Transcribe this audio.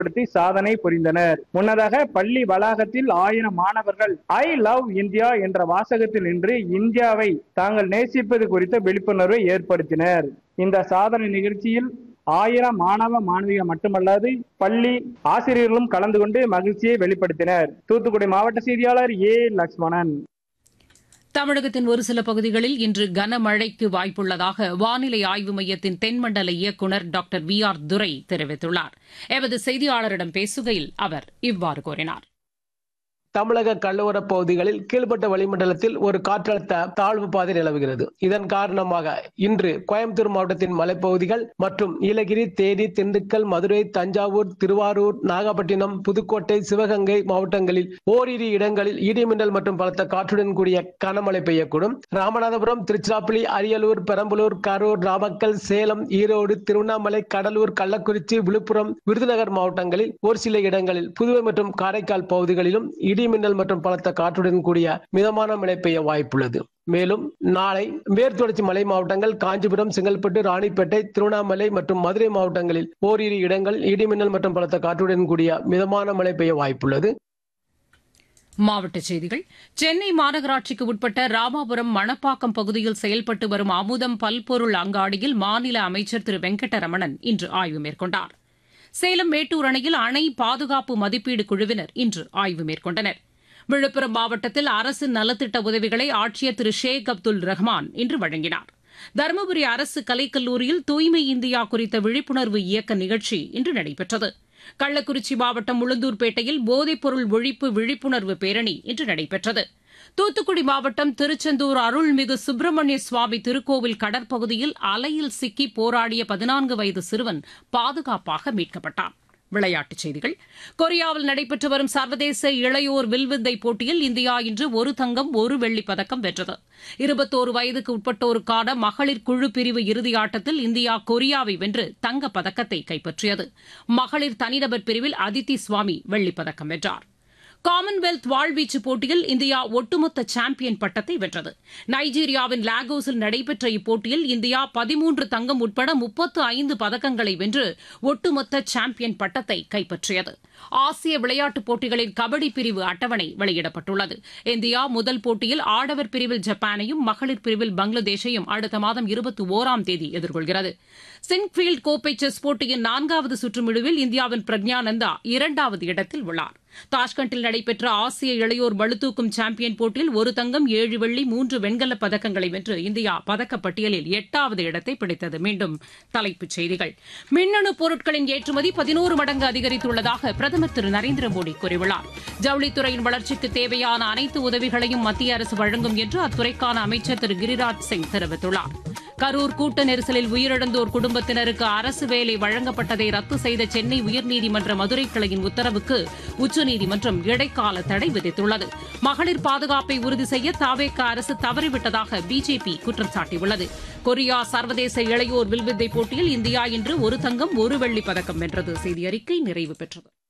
பயன்படுத்தி சாதனை புரிந்தனர். முன்னதாக பள்ளி வளாகத்தில் 1000 மாணவர்கள் ஐ லவ் இந்தியா என்ற வாசகத்தில் நின்று இந்தியாவை தாங்கள் நேசிப்பது குறித்த விழிப்புணர்வை ஏற்படுத்தினர். இந்த சாதனை நிகழ்ச்சியில் 1000 மாணவ மாணவிகள் மட்டுமல்லாது பள்ளி ஆசிரியர்களும் கலந்து கொண்டு மகிழ்ச்சியை வெளிப்படுத்தினர். தூத்துக்குடி மாவட்ட செய்தியாளர் ஏ. லட்சுமணன். தமிழகத்தின் ஒரு சில பகுதிகளில் இன்று கனமழைக்கு வாய்ப்புள்ளதாக வானிலை ஆய்வு மையத்தின் தென்மண்டல இயக்குநர் டாக்டர் VR துரை தெரிவித்துள்ளார். எமது செய்தியாளரிடம் பேசுகையில் அவர் இவ்வாறு கூறினார். தமிழக கடலோரப் பகுதிகளில் கீழ்பட்ட வளிமண்டலத்தில் ஒரு காற்றழுத்த தாழ்வு பாதை நிலவுகிறது. இதன் காரணமாக இன்று கோயம்புத்தூர் மாவட்டத்தின் மலைப்பகுதிகள் மற்றும் நீலகிரி, தேனி, திண்டுக்கல், மதுரை, தஞ்சாவூர், திருவாரூர், நாகப்பட்டினம், புதுக்கோட்டை, சிவகங்கை மாவட்டங்களில் ஓரிரு இடங்களில் இடிமின்னல் மற்றும் பலத்த காற்றுடன் கூடிய கனமழை பெய்யக்கூடும். ராமநாதபுரம், திருச்சிராப்பள்ளி, அரியலூர், பெரம்பலூர், கரூர், நாமக்கல், சேலம், ஈரோடு, திருவண்ணாமலை, கடலூர், கள்ளக்குறிச்சி, விழுப்புரம், விருதுநகர் மாவட்டங்களில் ஒரு சில இடங்களில், புதுவை மற்றும் காரைக்கால் பகுதிகளிலும் இடிமின்னல் மற்றும் பலத்த காற்றுடன் கூடிய மிதமான மழை பெய்ய வாய்ப்புள்ளது. மேலும் நாளை மேற்குத்தொடர்ச்சி மலை மாவட்டங்கள், காஞ்சிபுரம், செங்கல்பட்டு, ராணிப்பேட்டை, திருவண்ணாமலை மற்றும் மதுரை மாவட்டங்களில் ஓரிரு இடங்கள் இடிமின்னல் மற்றும் பலத்த காற்றுடன் கூடிய மிதமான மழை பெய்ய வாய்ப்புள்ளது. மாவட்டச் செய்திகள். சென்னை மாநகராட்சிக்கு உட்பட்ட ராமாபுரம் மணப்பாக்கம் பகுதியில் செயல்பட்டு வரும் அமுதம் பல்பொருள் அங்காடியில் மாநில அமைச்சர் திரு வெங்கட்டரமணன் இன்று ஆய்வு மேற்கொண்டார். சேலம் மேட்டூர் அணையில் அணை பாதுகாப்பு மதிப்பீடு குழுவினர் இன்று ஆய்வு மேற்கொண்டனர். விழுப்புரம் மாவட்டத்தில் அரசின் நலத்திட்ட உதவிகளை ஆட்சியர் திரு ஷேக் அப்துல் ரஹ்மான் இன்று வழங்கினார். தருமபுரி அரசு கலைக்கல்லூரியில் தூய்மை இந்தியா குறித்த விழிப்புணர்வு இயக்க நிகழ்ச்சி இன்று நடைபெற்றது. கள்ளக்குறிச்சி மாவட்டம் உளுந்தூர்பேட்டையில் போதைப்பொருள் ஒழிப்பு விழிப்புணர்வு பேரணி இன்று நடைபெற்றது. தூத்துக்குடி மாவட்டம் திருச்செந்தூர் அருள்மிகு சுப்பிரமணிய சுவாமி திருக்கோவில் கடற்பகுதியில் அலையில் சிக்கி போராடிய 14 வயது சிறுவன் பாதுகாப்பாக மீட்கப்பட்டான். விளையாட்டுச் செய்திகள். கொரியாவில் நடைபெற்று வரும் சர்வதேச இளையோர் வில்வித்தை போட்டியில் இந்தியா இன்று ஒரு தங்கம், ஒரு வெள்ளிப் பதக்கம் வென்றது. 21 வயதுக்கு உட்பட்டோருக்கான மகளிர் குழு பிரிவு இறுதியாட்டத்தில் இந்தியா கொரியாவை வென்று தங்கப் பதக்கத்தை கைப்பற்றியது. மகளிர் தனிநபர் பிரிவில் அதித்தி சுவாமி வெள்ளிப் பதக்கம் வென்றார். காமன்வெல்த் வாழ்வீச்சு போட்டியில் இந்தியா ஒட்டுமொத்த சாம்பியன் பட்டத்தை வென்றது. நைஜீரியாவின் லாகோஸில் நடைபெற்ற இப்போட்டியில் இந்தியா 13 தங்கம் உட்பட 35 பதக்கங்களை வென்று ஒட்டுமொத்த சாம்பியன் பட்டத்தை கைப்பற்றியது. ஆசிய விளையாட்டுப் போட்டிகளின் கபடி பிரிவு அட்டவணை வெளியிடப்பட்டுள்ளது. இந்தியா முதல் போட்டியில் ஆடவர் பிரிவில் ஜப்பானையும், மகளிர் பிரிவில் பங்களாதேஷையும் அடுத்த மாதம் 21ஆம் தேதி எதிர்கொள்கிறது. சின்ஃபீல்டு கோப்பை செஸ் போட்டியின் 4வது சுற்றுமிழுவில் இந்தியாவின் பிரக்ஞானந்தா 2வது இடத்தில் உள்ளார். தாஷ்கண்டில் நடைபெற்ற ஆசிய இளையோர் பளுதூக்கும் சாம்பியன் போட்டியில் ஒரு தங்கம், 7 வெள்ளி, 3 வெண்கலப் பதக்கங்களை வென்று இந்தியா பதக்கப்பட்டியலில் 8வது இடத்தை பிடித்தது. மீண்டும் தலைப்புச் செய்திகள். மின்னணு பொருட்களின் ஏற்றுமதி 11 மடங்கு அதிகரித்துள்ளதாக பிரதமர் திரு நரேந்திர மோடி கூறியுள்ளார். ஜவுளித்துறையின் வளர்ச்சிக்கு தேவையான அனைத்து உதவிகளையும் மத்திய அரசு வழங்கும் என்று அத்துறைக்கான அமைச்சர் திரு கிரிராஜ் சிங் தெரிவித்துள்ளார். கரூர் கூட்ட நெரிசலில் உயிரிழந்தோர் குடும்பத்தினருக்கு அரசு வேலை வழங்கப்பட்டதை ரத்து செய்த சென்னை உயர்நீதிமன்ற மதுரை கிளையின் உத்தரவுக்கு உச்சநீதிமன்றம் இடைக்கால தடை விதித்துள்ளது. மகளிர் பாதுகாப்பை உறுதி செய்ய தவேக அரசு தவறிவிட்டதாக பிஜேபி குற்றம் சாட்டியுள்ளது. கொரியா சர்வதேச இளையோர் வில்வித்தை போட்டியில் இந்தியா இன்று ஒரு தங்கம், ஒரு வெள்ளிப் பதக்கம் வென்றது. செய்தி அறிக்கை நிறைவு பெற்றது.